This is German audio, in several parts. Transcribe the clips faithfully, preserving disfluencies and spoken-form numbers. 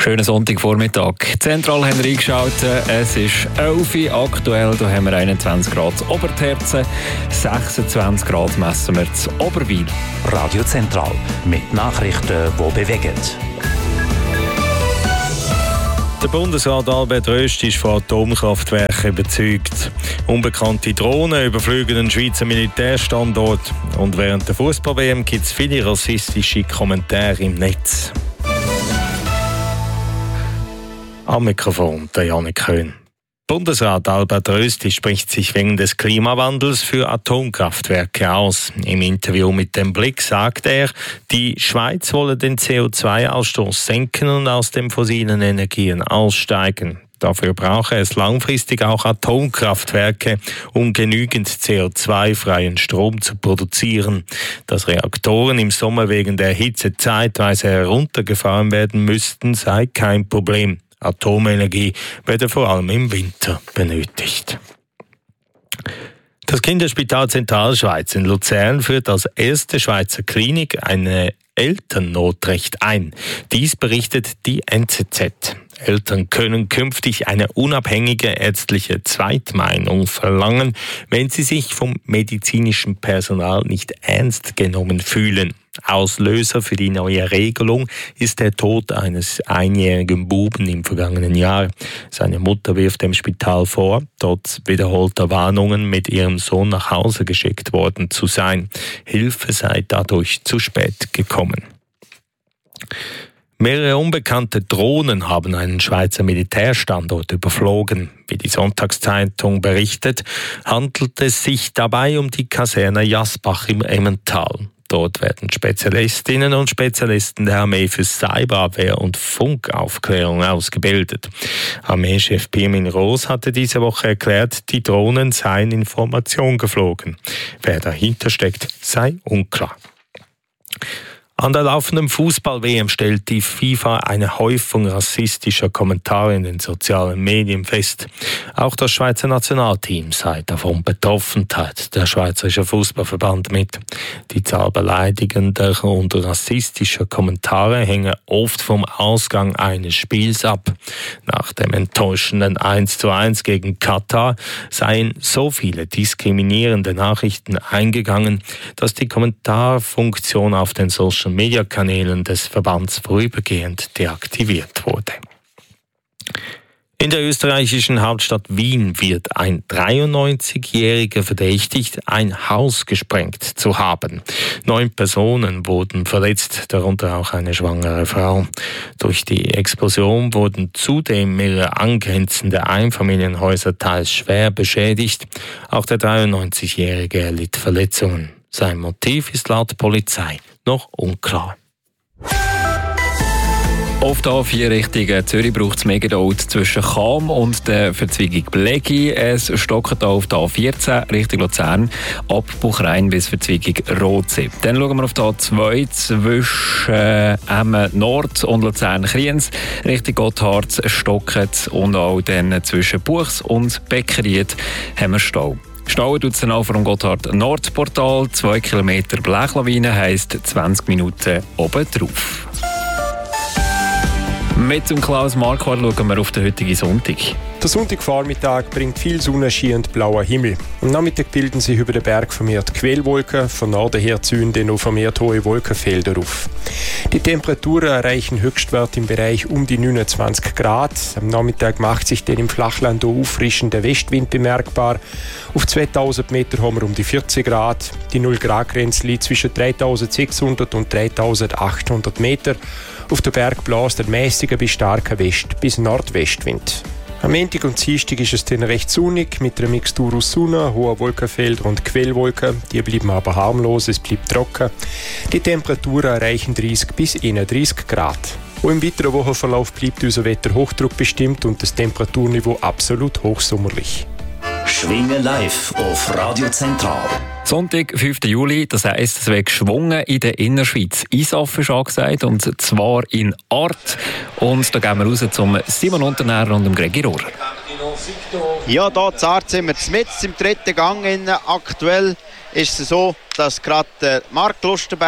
Schönen Sonntagvormittag. Zentral haben wir eingeschaltet. Es ist elf Uhr aktuell. Da haben wir einundzwanzig Grad Oberterzen. sechsundzwanzig Grad messen wir zu Oberwil. Radio Zentral mit Nachrichten, die bewegen. Der Bundesrat Albert Röst ist von Atomkraftwerken überzeugt. Unbekannte Drohnen überfliegen einen Schweizer Militärstandort. Und während der Fußball-W M gibt es viele rassistische Kommentare im Netz. Am Mikrofon der Janik Köhn. Bundesrat Albert Rösti spricht sich wegen des Klimawandels für Atomkraftwerke aus. Im Interview mit dem Blick sagt er, die Schweiz wolle den C O zwei Ausstoß senken und aus den fossilen Energien aussteigen. Dafür brauche es langfristig auch Atomkraftwerke, um genügend C O zwei freien Strom zu produzieren. Dass Reaktoren im Sommer wegen der Hitze zeitweise heruntergefahren werden müssten, sei kein Problem. Atomenergie werde vor allem im Winter benötigt. Das Kinderspital Zentralschweiz in Luzern führt als erste Schweizer Klinik eine Elternnotrecht ein. Dies berichtet die N Z Z. Eltern können künftig eine unabhängige ärztliche Zweitmeinung verlangen, wenn sie sich vom medizinischen Personal nicht ernst genommen fühlen. Auslöser für die neue Regelung ist der Tod eines einjährigen Buben im vergangenen Jahr. Seine Mutter wirft dem Spital vor, trotz wiederholter Warnungen mit ihrem Sohn nach Hause geschickt worden zu sein. Hilfe sei dadurch zu spät gekommen. Mehrere unbekannte Drohnen haben einen Schweizer Militärstandort überflogen. Wie die Sonntagszeitung berichtet, handelt es sich dabei um die Kaserne Jasbach im Emmental. Dort werden Spezialistinnen und Spezialisten der Armee für Cyberabwehr und Funkaufklärung ausgebildet. Armeechef Pirmin Roos hatte diese Woche erklärt, die Drohnen seien in Formation geflogen. Wer dahinter steckt, sei unklar. An der laufenden Fußball-W M stellt die FIFA eine Häufung rassistischer Kommentare in den sozialen Medien fest. Auch das Schweizer Nationalteam sei davon betroffen, teilt der Schweizerische Fußballverband mit. Die Zahl beleidigender und rassistischer Kommentare hänge oft vom Ausgang eines Spiels ab. Nach dem enttäuschenden eins zu eins gegen Katar seien so viele diskriminierende Nachrichten eingegangen, dass die Kommentarfunktion auf den Social Mediakanälen des Verbands vorübergehend deaktiviert wurde. In der österreichischen Hauptstadt Wien wird ein dreiundneunzigjähriger verdächtigt, ein Haus gesprengt zu haben. Neun Personen wurden verletzt, darunter auch eine schwangere Frau. Durch die Explosion wurden zudem mehrere angrenzende Einfamilienhäuser teils schwer beschädigt. Auch der dreiundneunzigjährige erlitt Verletzungen. Sein Motiv ist laut Polizei noch unklar. Auf der A vier Richtung Zürich braucht es Megadot zwischen Cham und der Verzweigung Blegi. Es stockt auf der A vierzehn Richtung Luzern ab Buchrein bis Verzweigung Rotsee. Dann schauen wir auf der A zwei zwischen äh, Emmen Nord und Luzern-Kriens Richtung Gotthard stockt und auch dann zwischen Buchs und Beckeried haben wir Stau. Stauen tut es dann auch vom Gotthard-Nordportal. zwei Kilometer Blechlawine heisst zwanzig Minuten oben drauf. Mit dem Klaus Marquardt schauen wir auf den heutigen Sonntag. Der Sonntagvormittag bringt viel Sonnenschein und blauer Himmel. Am Nachmittag bilden sich über den Berg vermehrt Quellwolken, von Norden her ziehen dann noch vermehrt hohe Wolkenfelder auf. Die Temperaturen erreichen Höchstwerte im Bereich um die neunundzwanzig Grad. Am Nachmittag macht sich dann im Flachland auch auffrischender Westwind bemerkbar. Auf zweitausend Meter haben wir um die vierzig Grad. Die null Grad Grenze liegt zwischen dreitausendsechshundert und dreitausendachthundert Meter. Auf der Berg bläst ein mäßiger bis starker West- bis Nordwestwind. Am Montag und Dienstag ist es dann recht sonnig, mit einer Mixtur aus Sonne, hoher Wolkenfelder und Quellwolken. Die bleiben aber harmlos, es bleibt trocken. Die Temperaturen erreichen dreißig bis einunddreißig Grad. Auch im weiteren Wochenverlauf bleibt unser Wetter Hochdruck bestimmt und das Temperaturniveau absolut hochsommerlich. Schwingen live auf Radio Zentral. Sonntag, fünften Juli, das heisst, es wird geschwungen in der Innerschweiz. Eishoff ist angesagt, und zwar in Art. Und da gehen wir raus zum Simon Unternährer und dem Gregi Rohrer. Ja, hier in Art sind wir mit im dritten Gang. Aktuell ist es so, dass gerade Marc Lustenberger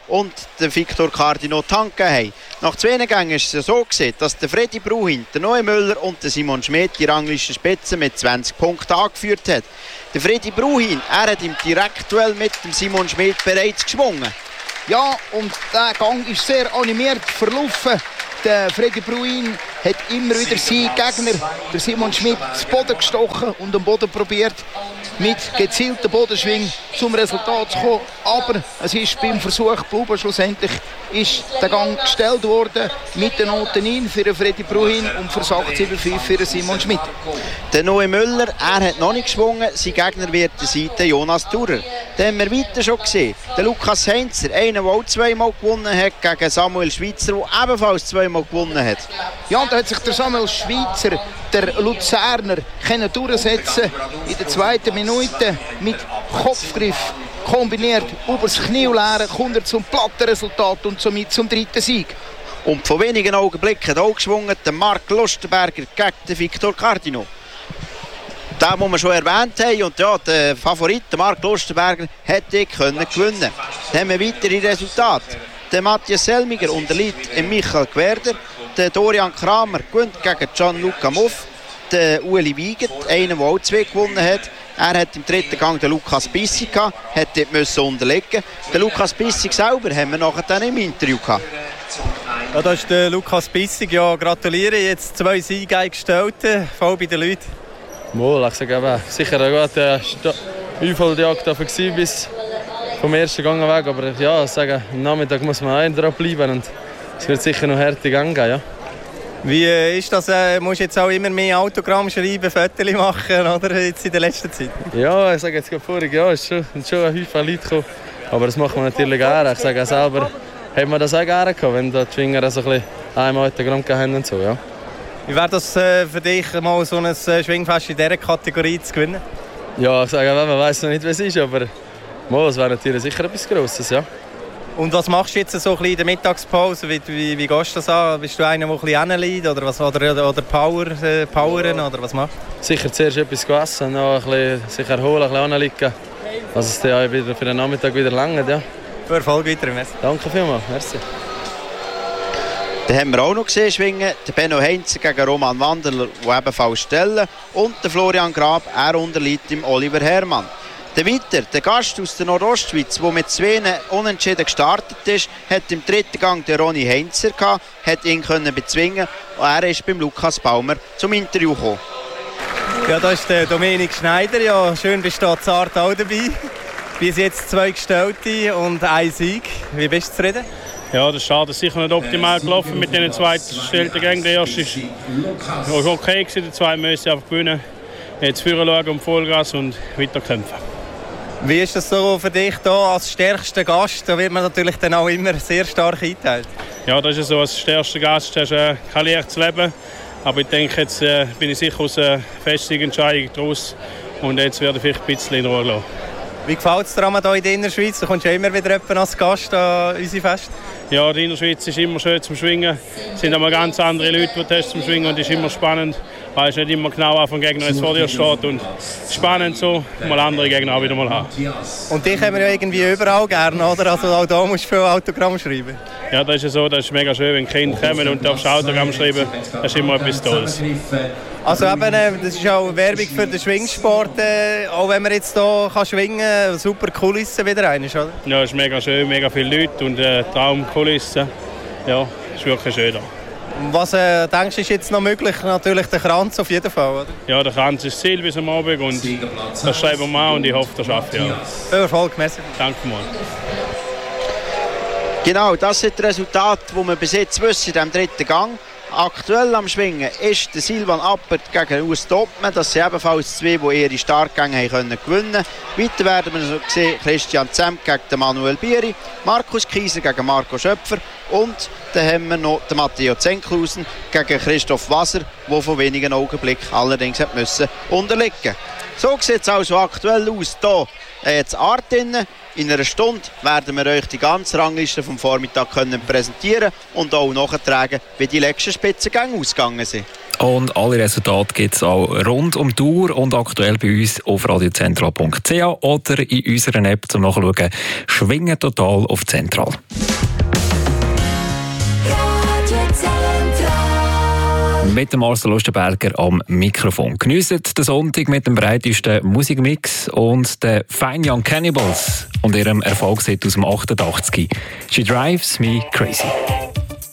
und der Victor Cardino tanken haben. Nach zwei Gängen ist es so gewesen, dass der Freddy Bruhin, der Noe Müller und der Simon Schmidt die Rangliste Spitze mit zwanzig Punkten angeführt hat. Der Freddy Bruhin, er hat im Direktduell mit dem Simon Schmidt bereits geschwungen. Ja, und der Gang ist sehr animiert verlaufen. Der Freddy Bruin hat immer wieder seinen Gegner, der Simon Schmidt, zu Boden gestochen und am Boden probiert, mit gezielten Bodenschwingen zum Resultat zu kommen. Aber es ist beim Versuch geblieben. Schlussendlich ist der Gang gestellt worden mit den Noten neun für den Freddy Bruin und für acht sieben fünf für den Simon Schmidt. Der Noe Müller, er hat noch nicht geschwungen. Sein Gegner wird sein Jonas Thurer. Den haben wir weiter schon gesehen. Der Lukas Heinzer, einer, der auch zweimal gewonnen hat, gegen Samuel Schweitzer, der ebenfalls zweimal gewonnen hat. Ja, und da hat sich der Samuel Schweitzer, der Luzerner, können durchsetzen in der zweiten Minute mit Kopfgriff kombiniert. Übers Knie leeren kommt er zum platten Resultat und somit zum dritten Sieg. Und von wenigen Augenblicken hat auch geschwungen der Marc Lustenberger gegen den Victor Cardino. Den, den wir schon erwähnt haben, und ja, der Favorit, der Marc Lustenberger, hätte können gewinnen. Dann haben wir weitere Resultate. Der Matthias Selmiger unterliegt dem Michael Gwerder. Der Dorian Kramer gewinnt gegen Gianluca Muff. Der Ueli Wiegert, einer, der auch zwei gewonnen hat. Er hat im dritten Gang den Lukas Bissig gehabt, hat dort müssen unterlegen. Den Lukas Bissig selber haben wir nachher dann im Interview gehabt. Ja, das ist der Lukas Bissig. Ja, gratuliere, jetzt zwei Siege eingestellt, voll bei den Leuten. Wohl, ich sage eben, sicher eine gute Unfalljagd dafür bis vom ersten Gang weg. Aber ja, ich sage, am Nachmittag muss man einen drauf bleiben und es wird sicher noch harte Gang geben. Ja. Wie äh, ist das? Äh, musst du jetzt auch immer mehr Autogramm schreiben, Fotos machen, oder jetzt in der letzten Zeit? Ja, ich sage jetzt gerade voriges Jahr ist schon, schon ein Haufen Leute gekommen. Aber das macht man natürlich gerne. Ich sage selber, hat man das auch gerne gehabt, wenn da die Schwinger so ein bisschen einmal Autogramm haben und so, ja. Wie wäre das äh, für dich, mal so ein äh, Schwingfest in dieser Kategorie zu gewinnen? Ja, ich sage, man weiß noch nicht, was es ist, aber mal, es wäre natürlich sicher etwas Grosses, ja. Und was machst du jetzt so ein bisschen in der Mittagspause? Wie, wie, wie gehst du das an? Bist du einer, der ein bisschen hinliegt oder, was, oder, oder Power, äh, poweren oder was machst du? Sicher zuerst etwas essen, noch ein bisschen sich erholen, ein bisschen hinliegen. Also es dann wieder für den Nachmittag wieder lange, ja. Viel Erfolg weiter. Merci. Danke vielmals, merci. Dann haben wir auch noch gesehen schwingen, der Benno Heinzer gegen Roman Wanderler, der ebenfalls stellen. Und der Florian Grab, er unterliegt dem Oliver Herrmann. Der Weiter, der Gast aus der Nordostschweiz, der mit zwei Unentschieden gestartet ist, hat im dritten Gang den Ronny Heinzer gehabt, hat ihn können bezwingen und er ist beim Lukas Baumer zum Interview gekommen. Ja, das ist der Dominik Schneider. Ja, schön, bist du zart auch dabei. Bis jetzt zwei Gestellte und ein Sieg. Wie bist du zufrieden? Ja, das ist schade, das ist sicher nicht optimal gelaufen mit den zwei gestellten Gängen. Der erste war okay, der zweite müssen einfach gewinnen. Jetzt führen schauen um Vollgas und weiter kämpfen. Wie ist das so für dich hier als stärkster Gast? Da wird man natürlich dann auch immer sehr stark eingeteilt. Ja, das ist so, als stärkster Gast hast du äh, kein leichtes Leben. Aber ich denke, jetzt äh, bin ich sicher aus einer Festentscheidung draus und jetzt werde ich vielleicht ein bisschen in Ruhe lassen. Wie gefällt es dir hier in der Innerschweiz? Du kommst ja immer wieder als Gast an unsere Fest. Ja, die Innerschweiz ist immer schön zum Schwingen. Es sind aber ganz andere Leute, die das zum Schwingen und es ist immer spannend. Weil es nicht immer genau auf dem Gegner jetzt vor dir steht und spannend so, mal andere Gegner auch wieder mal haben. Und dich haben wir ja irgendwie überall gerne, oder? Also auch da musst du viel Autogramm schreiben. Ja, das ist ja so, das ist mega schön, wenn Kinder kommen und darfst Autogramm schreiben, das ist immer etwas Tolles. Also eben, das ist auch Werbung für den Schwingsport, äh, auch wenn man jetzt hier kann schwingen kann, super Kulissen wieder rein ist, oder? Ja, es ist mega schön, mega viele Leute und äh, Traumkulissen. Ja, es ist wirklich schön da. Was äh, denkst du, ist jetzt noch möglich? Natürlich der Kranz auf jeden Fall, oder? Ja, der Kranz ist das Ziel bis am Abend und das schreiben wir an und ich hoffe, das schaffe ich auch. Viel Erfolg, merci. Danke mal. Genau, das sind die Resultate, die wir bis jetzt wissen in diesem dritten Gang. Aktuell am Schwingen ist der Silvan Appert gegen Urs Topmann. Das sind ebenfalls zwei, die ihre Startgänge gewinnen können. Weiter werden wir so sehen, Christian Zemp gegen Manuel Bieri, Markus Kieser gegen Marco Schöpfer und dann haben wir noch den Matteo Zenkhausen gegen Christoph Wasser, der von wenigen Augenblicken allerdings hat müssen unterliegen. So sieht es also aktuell aus hier äh, in Artinnen. In einer Stunde werden wir euch die ganze Rangliste vom Vormittag können präsentieren und auch nachtragen, wie die letzten Spitzengänge ausgegangen sind. Und alle Resultate gibt es auch rund um die Uhr und aktuell bei uns auf radiozentral punkt c h oder in unserer App zum Nachschauen. Schwingen total auf Zentral. Mit dem Marcel Lustenberger am Mikrofon. Geniessen den Sonntag mit dem breitesten Musikmix und den Fine Young Cannibals und ihrem Erfolgshit aus dem achtundachtzig. She Drives Me Crazy.